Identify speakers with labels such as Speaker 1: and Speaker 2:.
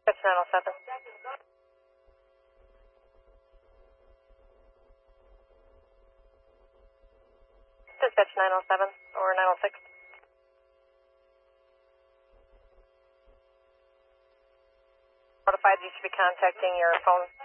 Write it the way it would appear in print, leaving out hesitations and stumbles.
Speaker 1: Dispatch 907. Dispatch 907 or 906. Notified you should be contacting your phone